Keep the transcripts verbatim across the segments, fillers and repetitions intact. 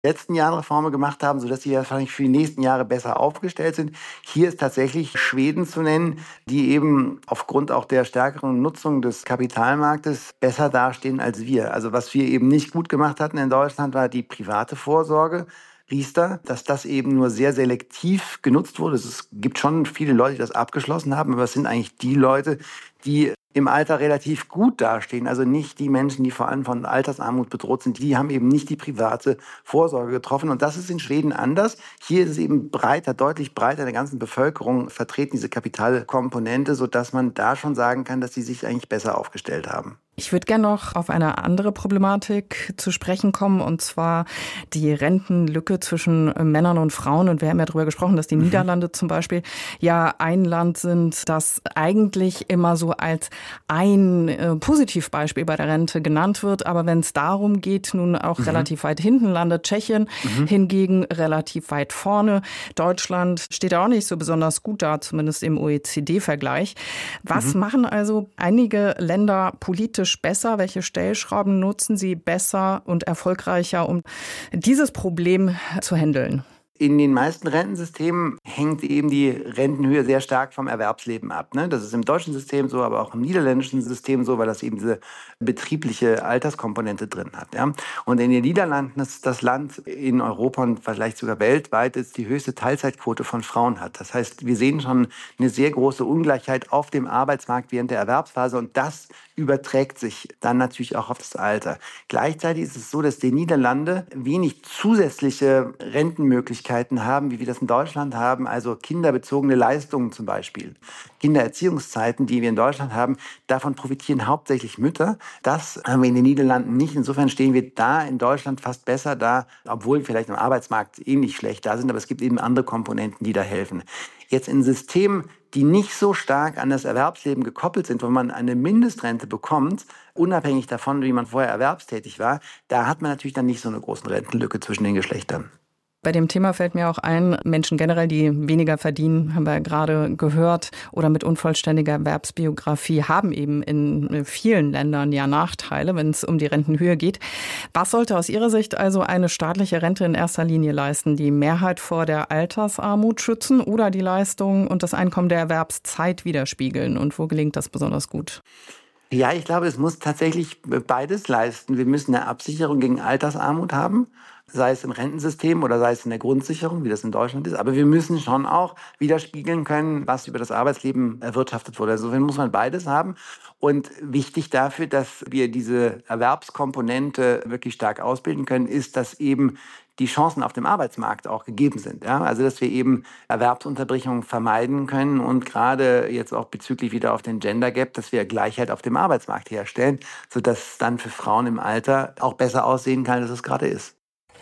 letzten Jahren Reformen gemacht haben, sodass sie wahrscheinlich für die nächsten Jahre besser aufgestellt sind. Hier ist tatsächlich Schweden zu nennen, die eben aufgrund auch der stärkeren Nutzung des Kapitalmarktes besser dastehen als wir. Also was wir eben nicht gut gemacht hatten in Deutschland, war die private Vorsorge. Riester, dass das eben nur sehr selektiv genutzt wurde. Es gibt schon viele Leute, die das abgeschlossen haben, aber es sind eigentlich die Leute, die im Alter relativ gut dastehen. Also nicht die Menschen, die vor allem von Altersarmut bedroht sind. Die haben eben nicht die private Vorsorge getroffen. Und das ist in Schweden anders. Hier ist es eben breiter, deutlich breiter in der ganzen Bevölkerung vertreten, diese Kapitalkomponente, sodass man da schon sagen kann, dass sie sich eigentlich besser aufgestellt haben. Ich würde gerne noch auf eine andere Problematik zu sprechen kommen, und zwar die Rentenlücke zwischen Männern und Frauen. Und wir haben ja darüber gesprochen, dass die mhm. Niederlande zum Beispiel ja ein Land sind, das eigentlich immer so als ein äh, Positivbeispiel bei der Rente genannt wird. Aber wenn es darum geht, nun auch mhm. relativ weit hinten landet Tschechien, mhm. hingegen relativ weit vorne. Deutschland steht auch nicht so besonders gut da, zumindest im O E C D-Vergleich. Was mhm. machen also einige Länder politisch besser? Welche Stellschrauben nutzen sie besser und erfolgreicher, um dieses Problem zu handeln? In den meisten Rentensystemen hängt eben die Rentenhöhe sehr stark vom Erwerbsleben ab. Ne? Das ist im deutschen System so, aber auch im niederländischen System so, weil das eben diese betriebliche Alterskomponente drin hat. Ja? Und in den Niederlanden ist das Land in Europa und vielleicht sogar weltweit, das die höchste Teilzeitquote von Frauen hat. Das heißt, wir sehen schon eine sehr große Ungleichheit auf dem Arbeitsmarkt während der Erwerbsphase, und das überträgt sich dann natürlich auch auf das Alter. Gleichzeitig ist es so, dass die Niederlande wenig zusätzliche Rentenmöglichkeiten haben, wie wir das in Deutschland haben, also kinderbezogene Leistungen zum Beispiel. Kindererziehungszeiten, die wir in Deutschland haben, davon profitieren hauptsächlich Mütter. Das haben wir in den Niederlanden nicht. Insofern stehen wir da in Deutschland fast besser da, obwohl wir vielleicht im Arbeitsmarkt ähnlich schlecht da sind, aber es gibt eben andere Komponenten, die da helfen. Jetzt in Systemen, die nicht so stark an das Erwerbsleben gekoppelt sind, wo man eine Mindestrente bekommt, unabhängig davon, wie man vorher erwerbstätig war, da hat man natürlich dann nicht so eine große Rentenlücke zwischen den Geschlechtern. Bei dem Thema fällt mir auch ein, Menschen generell, die weniger verdienen, haben wir gerade gehört, oder mit unvollständiger Erwerbsbiografie, haben eben in vielen Ländern ja Nachteile, wenn es um die Rentenhöhe geht. Was sollte aus Ihrer Sicht also eine staatliche Rente in erster Linie leisten? Die Mehrheit vor der Altersarmut schützen oder die Leistung und das Einkommen der Erwerbszeit widerspiegeln? Und wo gelingt das besonders gut? Ja, ich glaube, es muss tatsächlich beides leisten. Wir müssen eine Absicherung gegen Altersarmut haben, sei es im Rentensystem oder sei es in der Grundsicherung, wie das in Deutschland ist. Aber wir müssen schon auch widerspiegeln können, was über das Arbeitsleben erwirtschaftet wurde. Insofern muss man beides haben. Und wichtig dafür, dass wir diese Erwerbskomponente wirklich stark ausbilden können, ist, dass eben die Chancen auf dem Arbeitsmarkt auch gegeben sind. Ja? Also dass wir eben Erwerbsunterbrechungen vermeiden können und gerade jetzt auch bezüglich wieder auf den Gender Gap, dass wir Gleichheit auf dem Arbeitsmarkt herstellen, sodass es dann für Frauen im Alter auch besser aussehen kann, als es gerade ist.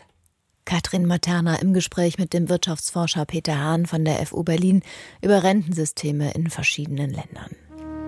Katrin Materna im Gespräch mit dem Wirtschaftsforscher Peter Hahn von der F U Berlin über Rentensysteme in verschiedenen Ländern.